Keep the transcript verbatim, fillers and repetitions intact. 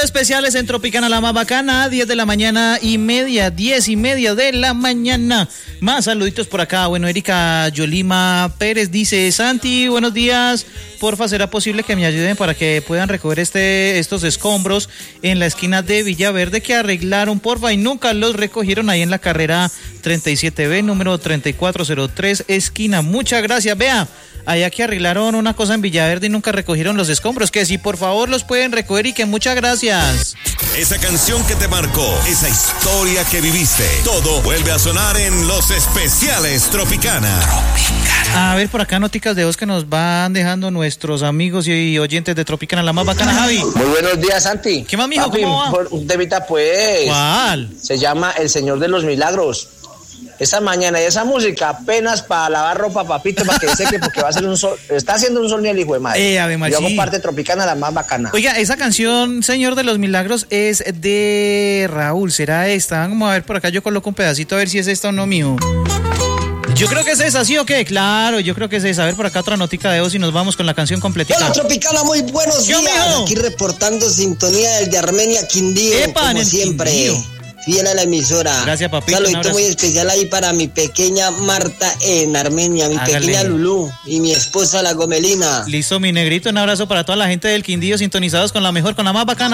especiales en Tropicana, la más bacana, diez de la mañana y media, diez y media de la mañana. Más saluditos por acá. Bueno, Erika Yolima Pérez dice: Santi, buenos días. Porfa, ¿será posible que me ayuden para que puedan recoger este, estos escombros en la esquina de Villaverde que arreglaron, porfa, y nunca los recogieron ahí en la carrera treinta y siete B, número treinta y cuatro cero tres, esquina? Muchas gracias. Vea, allá que arreglaron una cosa en Villaverde y nunca recogieron los escombros, que si por favor los pueden recoger y que muchas gracias. Esa canción que te marcó, esa historia que viviste, todo vuelve a sonar en los especiales Tropicana. Tropicana. A ver, por acá noticas de voz que nos van dejando nuestros amigos y oyentes de Tropicana, la más bacana, Javi. Muy buenos días, Santi. ¿Qué más, mijo? Papi, ¿Cómo va? por un temita, pues. ¿Cuál? Se llama El Señor de los Milagros. Esta mañana y esa música apenas para lavar ropa, papito, para que seque, porque va a ser un sol, está haciendo un sol ni el hijo de madre. Eh, ave Yo hago sí. parte Tropicana, la más bacana. Oiga, esa canción, Señor de los Milagros, es de Raúl, ¿será esta? Vamos a ver por acá, yo coloco un pedacito a ver si es esta o no, mijo. Yo creo que es esa, ¿sí o qué? Claro, yo creo que es esa. A ver por acá otra notica de voz y nos vamos con la canción completita. Hola, Tropicana, muy buenos Yo, días. mijo. Aquí reportando sintonía del de Armenia Quindío, Epa, en como el siempre. Quindío. Fiel a la emisora. Gracias, papito, un Saludito abrazo. muy especial ahí para mi pequeña Marta en Armenia, mi Hágale. pequeña Lulú y mi esposa la Gomelina. Listo, mi negrito, un abrazo para toda la gente del Quindío sintonizados con la mejor, con la más bacana.